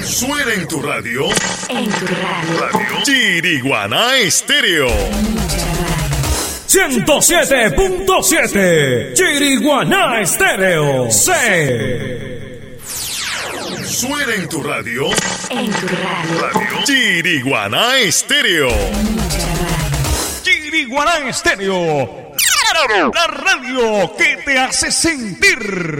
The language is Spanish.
Suena en tu radio. En tu radio. Chiriguaná Estéreo. 107.7 Chiriguaná Estéreo. Suena en tu radio. En tu radio. Chiriguaná Estéreo. Chiriguaná Estéreo. La radio que te hace sentir.